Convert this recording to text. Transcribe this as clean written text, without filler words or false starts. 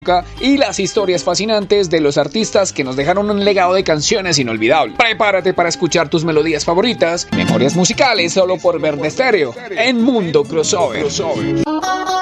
y las historias fascinantes de los artistas que nos dejaron un legado de canciones inolvidables. Prepárate para escuchar tus melodías favoritas, memorias musicales solo por Verde Stereo en Mundo Crossover.